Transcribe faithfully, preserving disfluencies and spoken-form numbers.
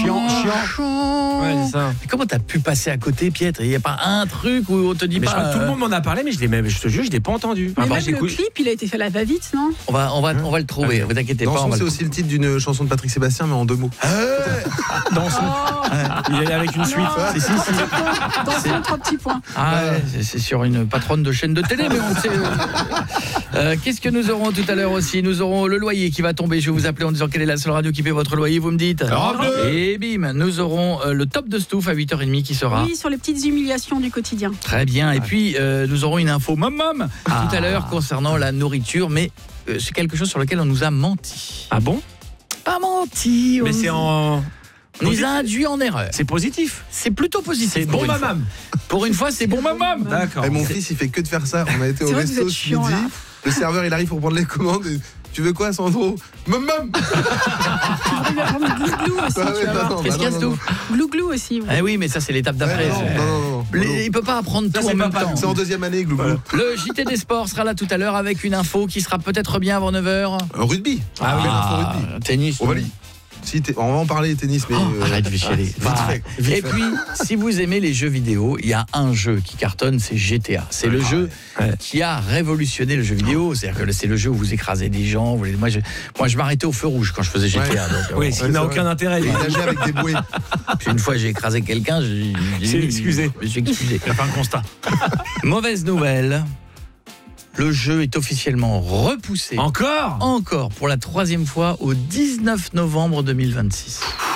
chiant, chiant. Ouais, c'est ça. Mais comment t'as pu passer à côté, Pietre? Il n'y a pas un truc où on te dit Mais je pas. crois que tout le euh, monde m'en a parlé, mais je, l'ai même, je te jure, je l'ai pas entendu. Mais Enfin, même j'ai le cou- clip, il a été fait à la va-vite, non? On va, on va, on va le trouver. Vous inquiétez pas. Danson, on va c'est le aussi le titre d'une chanson de Patrick Sébastien, mais en deux mots. dans son. Il est avec une suite. Si, si, si. Dans son trois petits points. Ah, ouais, c'est- c'est sur une patronne de chaîne de télé, mais on sait. euh. Euh, Qu'est-ce que nous aurons tout à l'heure aussi? Nous aurons le loyer qui va tomber. Je vais vous appeler en disant quelle est la seule radio qui paie votre loyer. Vous me dites. Et bim, nous aurons euh, le top de Stouff à huit heures trente qui sera. Oui, sur les petites humiliations du quotidien. Très bien. Et puis, euh, nous aurons une info mom mom Ah. tout à l'heure concernant la nourriture, mais euh, c'est quelque chose sur lequel on nous a menti. Ah bon? Pas menti. on Mais c'est nous- en. on nous a induit en erreur. C'est positif. C'est plutôt positif. C'est pour bon, une fois. mamam. Pour une fois, c'est bon mamam. D'accord. Et mon fils, il fait que de faire ça. On a été au C'est vrai que vous resto êtes ce chiant, midi. là. Le serveur, il arrive pour prendre les commandes. Et, tu veux quoi, Sandro? Mam mam. Tu devrais lui apprendre Glouglou aussi, Ah ouais, tu vas non, voir. non, Qu'est-ce bah qu'il y a, non, Stouff? Glouglou aussi. oui. Eh oui, mais ça, c'est l'étape d'après. Ouais, non, c'est- non, non, non. Les- il peut pas apprendre Ça, tout c'est en même pas temps. C'est en deuxième année, Glouglou. Le J T des sports sera là tout à l'heure avec une info qui sera peut-être bien avant neuf heures. Euh, Rugby. Ah oui, l'info rugby. tennis. On va, lui- si, t'es- on va en parler, tennis, mais. Oh, euh, arrête, je vais chialer. vite Va. fait. Et puis, si vous aimez les jeux vidéo, il y a un jeu qui cartonne, c'est G T A. C'est le jeu Ouais. qui a révolutionné le jeu vidéo. C'est-à-dire que c'est le jeu où vous écrasez des gens. vous les- Moi, je, moi, je m'arrêtais au feu rouge quand je faisais G T A. Ouais. donc, euh, Oui, bon. ça n'a c'est aucun vrai. intérêt. Il nageait avec des bouées. Puis une fois, j'ai écrasé quelqu'un. j'ai- j'ai- C'est excusé. Je me suis excusé. Il a fait un constat. Mauvaise nouvelle. Le jeu est officiellement repoussé. Encore? Encore pour la troisième fois au dix-neuf novembre deux mille vingt-six.